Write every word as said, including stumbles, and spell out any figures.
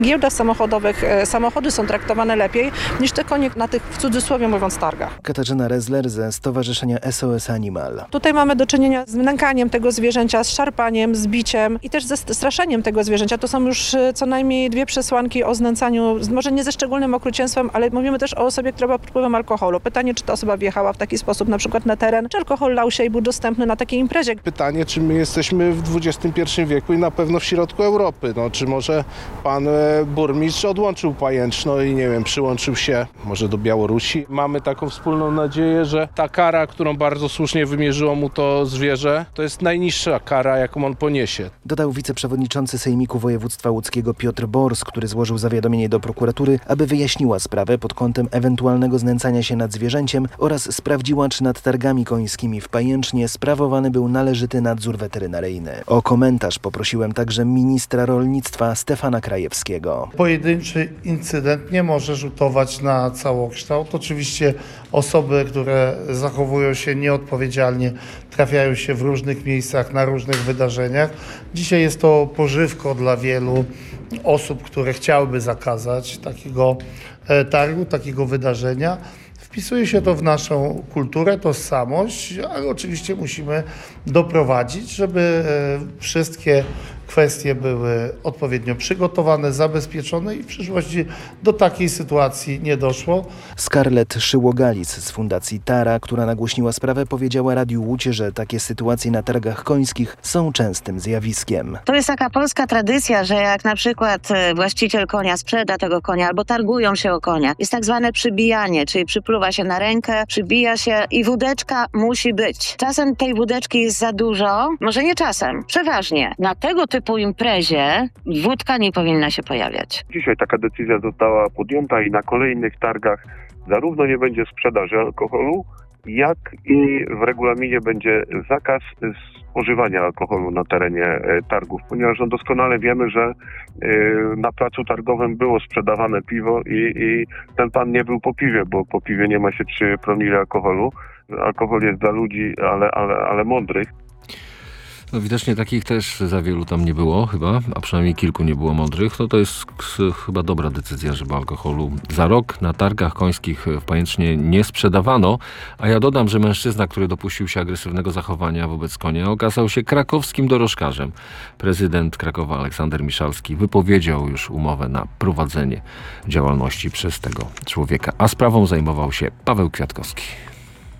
giełdach samochodowych samochody są traktowane lepiej niż te konie na tych, w cudzysłowie mówiąc, targach. Katarzyna Rezler ze Stowarzyszenia S O S Animal. Tutaj mamy do czynienia z nękaniem tego zwierzęcia, z szarpaniem, z biciem i też ze straszeniem tego zwierzęcia. To są już co najmniej dwie przesłanki o znęcaniu, może nie ze szczególnym okrucieństwem, ale mówimy też o osobie, która była pod wpływem alkoholu. Pytanie, czy ta osoba wjechała w taki sposób na przykład na teren, czy alkohol lał się i był dostępny na takiej imprezie. Pytanie, czy my jesteśmy w dwudziestym pierwszym wieku i na pewno w środku Europy. No, czy może pan burmistrz odłączył Pajęczno i nie wiem, przyłączył się może do Białorusi. Mamy taką wspólną nadzieję, że ta kara, którą bardzo słusznie wymierzyło mu to zwierzę, to jest najniższa kara, jaką on poniesie. Dodał wiceprzewodniczący Sejmiku Województwa Łódzkiego Piotr Bors, który złożył zawiadomienie do prokuratury, aby wyjaśniła sprawę pod kątem ewentualnego znęcania się nad zwierzęciem oraz sprawdziła, czy nad targami końskimi w Pajęcznie sprawowany był należyty nadzór weterynaryjny. O komentarz poprosiłem także ministra rolnictwa Stefana Krajewskiego. Pojedynczy incydent nie może rzutować na całokształt. Oczywiście osoby, które zachowują się nieodpowiedzialnie, trafiają się w różnych miejscach, na różnych wydarzeniach. Dzisiaj jest to pożywko dla wielu osób, które chciałyby zakazać takiego targu, takiego wydarzenia. Wpisuje się to w naszą kulturę, tożsamość, ale oczywiście musimy doprowadzić, żeby wszystkie kwestie były odpowiednio przygotowane, zabezpieczone i w przyszłości do takiej sytuacji nie doszło. Scarlett Szyłogalis z Fundacji Tara, która nagłośniła sprawę, powiedziała Radiu Łódź, że takie sytuacje na targach końskich są częstym zjawiskiem. To jest taka polska tradycja, że jak na przykład właściciel konia sprzeda tego konia albo targują się o konia, jest tak zwane przybijanie, czyli przypluwa się na rękę, przybija się i wódeczka musi być. Czasem tej wódeczki jest za dużo, może nie czasem, przeważnie. Na tego typu po imprezie wódka nie powinna się pojawiać. Dzisiaj taka decyzja została podjęta i na kolejnych targach zarówno nie będzie sprzedaży alkoholu, jak i w regulaminie będzie zakaz spożywania alkoholu na terenie targów, ponieważ no doskonale wiemy, że na placu targowym było sprzedawane piwo i, i ten pan nie był po piwie, bo po piwie nie ma się trzy promile alkoholu. Alkohol jest dla ludzi, ale, ale, ale mądrych. No widocznie takich też za wielu tam nie było chyba, a przynajmniej kilku nie było mądrych. No to jest chyba dobra decyzja, żeby alkoholu za rok na targach końskich w Pajęcznie nie sprzedawano. A ja dodam, że mężczyzna, który dopuścił się agresywnego zachowania wobec konia, okazał się krakowskim dorożkarzem. Prezydent Krakowa Aleksander Miszalski wypowiedział już umowę na prowadzenie działalności przez tego człowieka, a sprawą zajmował się Paweł Kwiatkowski.